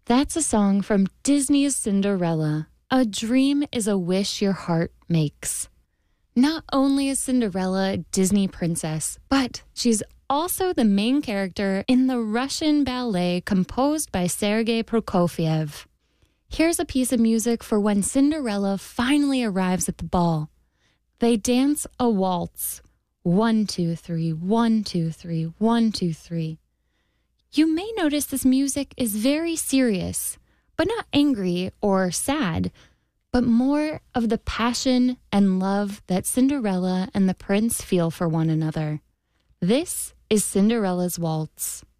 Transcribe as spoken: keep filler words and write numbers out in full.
That's a song from Disney's Cinderella. A dream is a wish your heart makes. Not only is Cinderella a Disney princess, but she's also the main character in the Russian ballet composed by Sergei Prokofiev. Here's a piece of music for when Cinderella finally arrives at the ball. They dance a waltz. One, two, three, one, two, three, one, two, three. You may notice this music is very serious, but not angry or sad, but more of the passion and love that Cinderella and the prince feel for one another. This is Cinderella's Waltz.